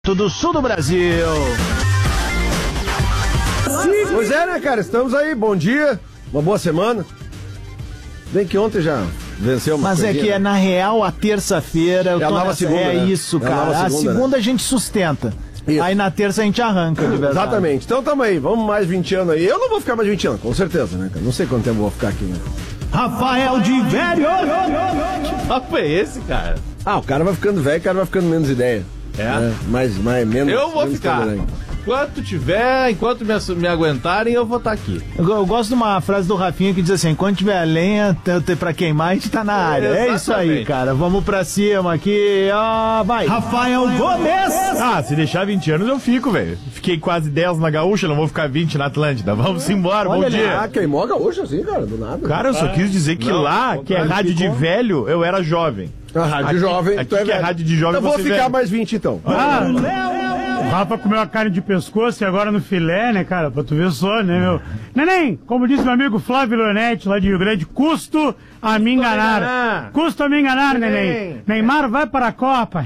Do sul do Brasil. Pois é, né, cara? Estamos aí, bom dia, uma boa semana. Bem que ontem já venceu uma Mas coisinha, é que na real a terça-feira a nova segunda, né? isso, É a cara. nova A segunda, segunda né? a gente sustenta. Isso. Aí na terça a gente arranca, de verdade. Exatamente. Então tamo aí, vamos mais 20 anos aí. Eu não vou ficar mais 20 anos, com certeza, né, cara? Não sei quanto tempo eu vou ficar aqui, né? Rafael de Velho! Que papo é esse, cara? Ah, o cara vai ficando velho, o cara vai ficando menos ideia. É? Né? Mais, menos. Eu vou menos ficar. tolerante. Enquanto me aguentarem, eu vou estar aqui. Eu gosto de uma frase do Rafinha que diz assim: enquanto tiver lenha pra queimar, a gente tá na área. É isso aí, Exatamente. cara. Vamos pra cima aqui. Ó, vai. Rafael Gomes! Ah, se deixar 20 anos eu fico, velho. Fiquei quase 10 na Gaúcha, não vou ficar 20 na Atlântida. Vamos embora, bom Olha ali. dia. Ah, queimou a gaúcha assim, cara, do nada. Cara, eu só quis dizer que Não, lá, ao que é contrário, rádio de ficou. velho, eu era jovem. A rádio Aqui- jovem, aqui tu é que é velho. rádio de jovem, Então vou você ficar velho. mais 20 então. O Rafa comeu a carne de pescoço e agora no filé, né, cara? Pra tu ver só, né, meu? Neném, como disse meu amigo Flávio Leonetti, lá de Rio Grande, custo a me enganar. Custo a me enganar, neném. Neymar vai para a Copa.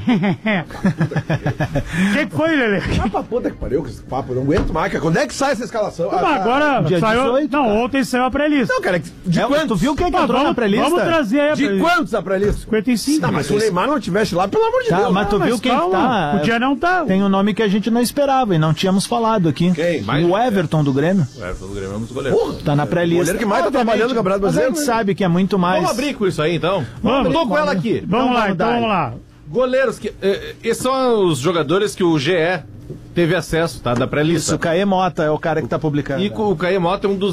O que foi, Lelê? Ah, pra puta que pariu com esse papo, eu não aguento mais, cara. Quando é que sai essa escalação? Agora dia saiu. 18, não, cara. ontem saiu a pré-lista. Não, cara, de quantos? Tu viu quem que entrou na pré-lista? Vamos trazer aí a De pré-lista. quantos a pré-lista? 55. Não, mas se o Neymar não tivesse lá, pelo amor de Tá, Deus. mas tu viu quem que calma, tá? podia não tá. Tem um nome que a gente não esperava e não tínhamos falado aqui. Quem? O Everton do Grêmio. O Everton do Grêmio é um dos goleiros. Porra, Tá na pré-lista. goleiro que mais tá trabalhando no Campeonato Mas a Brasileiro, gente né? sabe que é muito mais. Vamos abrir com isso aí, então? Vamos. Tô com ela aqui. Vamos lá, vamos então dar. vamos lá. Goleiros que... esses são os jogadores que o GE teve acesso, tá? Da pré-lista. Isso, o Caê Mota é o cara que tá publicando. E o Caê Mota é um dos